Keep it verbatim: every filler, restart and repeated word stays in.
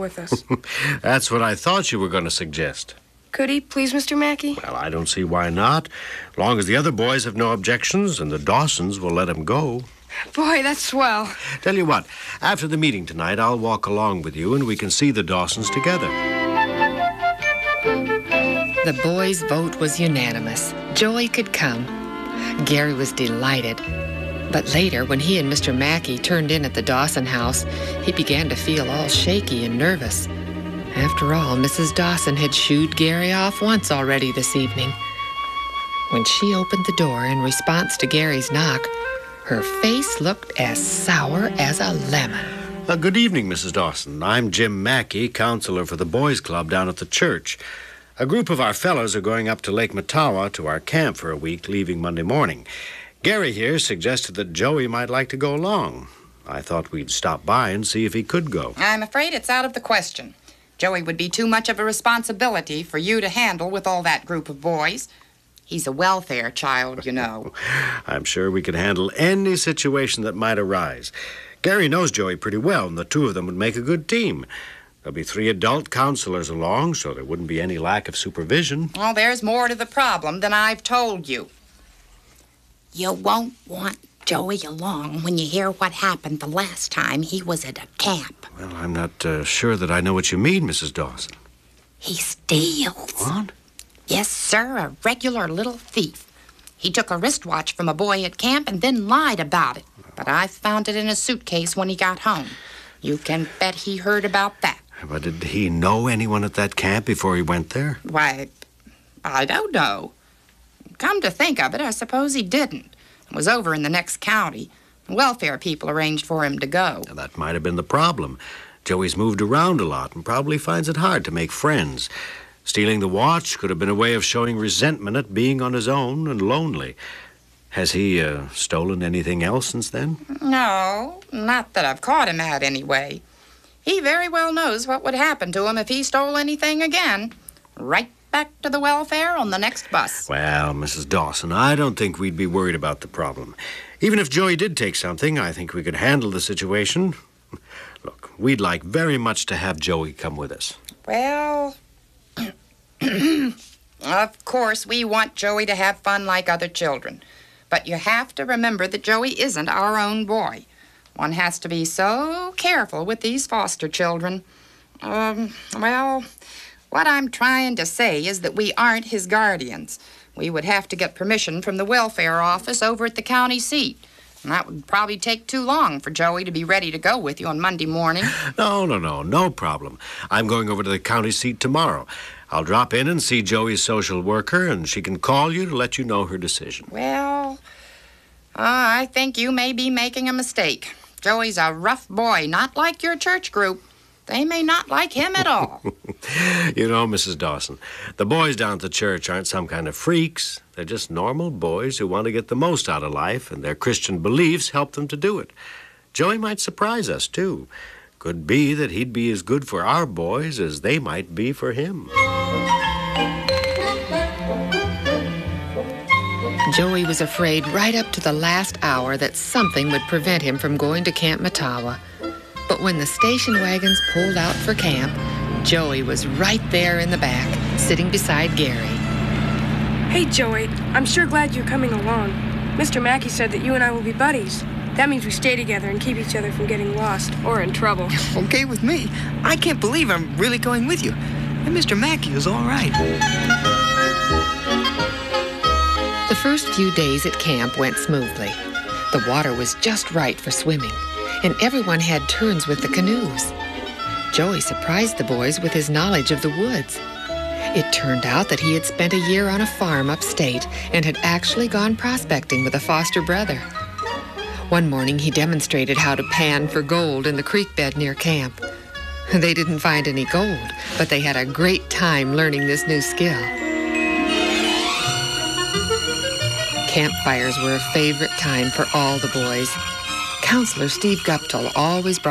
with us. That's what I thought you were going to suggest. Could he, please, Mister Mackey? Well, I don't see why not. As long as the other boys have no objections and the Dawsons will let him go. Boy, that's swell. Tell you what, after the meeting tonight, I'll walk along with you and we can see the Dawsons together. The boys' vote was unanimous. Joey could come. Gary was delighted. But later, when he and Mister Mackey turned in at the Dawson house, he began to feel all shaky and nervous. After all, Missus Dawson had shooed Gary off once already this evening. When she opened the door in response to Gary's knock, her face looked as sour as a lemon. Uh, good evening, Missus Dawson. I'm Jim Mackey, counselor for the Boys Club down at the church. A group of our fellows are going up to Lake Matawa to our camp for a week, leaving Monday morning. Gary here suggested that Joey might like to go along. I thought we'd stop by and see if he could go. I'm afraid it's out of the question. Joey would be too much of a responsibility for you to handle with all that group of boys. He's a welfare child, you know. I'm sure we could handle any situation that might arise. Gary knows Joey pretty well, and the two of them would make a good team. There'll be three adult counselors along, so there wouldn't be any lack of supervision. Well, there's more to the problem than I've told you. You won't want Joey along when you hear what happened the last time he was at a camp. Well, I'm not uh, sure that I know what you mean, Missus Dawson. He steals. What? Yes, sir, a regular little thief. He took a wristwatch from a boy at camp and then lied about it. But I found it in his suitcase when he got home. You can bet he heard about that. But did he know anyone at that camp before he went there? Why, I don't know. Come to think of it, I suppose he didn't. It was over in the next county. Welfare people arranged for him to go. Now, that might have been the problem. Joey's moved around a lot and probably finds it hard to make friends. Stealing the watch could have been a way of showing resentment at being on his own and lonely. Has he uh, stolen anything else since then? No, not that I've caught him at anyway. He very well knows what would happen to him if he stole anything again. Right back to the welfare on the next bus. Well, Missus Dawson, I don't think we'd be worried about the problem. Even if Joey did take something, I think we could handle the situation. Look, we'd like very much to have Joey come with us. Well, of course, we want Joey to have fun like other children. But you have to remember that Joey isn't our own boy. One has to be so careful with these foster children. Um, well, what I'm trying to say is that we aren't his guardians. We would have to get permission from the welfare office over at the county seat. And that would probably take too long for Joey to be ready to go with you on Monday morning. No, no, no, no problem. I'm going over to the county seat tomorrow. I'll drop in and see Joey's social worker, and she can call you to let you know her decision. Well, uh, I think you may be making a mistake. Joey's a rough boy, not like your church group. They may not like him at all. You know, Missus Dawson, the boys down at the church aren't some kind of freaks. They're just normal boys who want to get the most out of life, and their Christian beliefs help them to do it. Joey might surprise us, too. Could be that he'd be as good for our boys as they might be for him. Joey was afraid right up to the last hour that something would prevent him from going to Camp Matawa. But when the station wagons pulled out for camp, Joey was right there in the back, sitting beside Gary. Hey, Joey, I'm sure glad you're coming along. Mister Mackey said that you and I will be buddies. That means we stay together and keep each other from getting lost or in trouble. Okay with me. I can't believe I'm really going with you. And Mister Mackey is all right. The first few days at camp went smoothly. The water was just right for swimming, and everyone had turns with the canoes. Joey surprised the boys with his knowledge of the woods. It turned out that he had spent a year on a farm upstate and had actually gone prospecting with a foster brother. One morning, he demonstrated how to pan for gold in the creek bed near camp. They didn't find any gold, but they had a great time learning this new skill. Campfires were a favorite time for all the boys. Counselor Steve Guptill always brought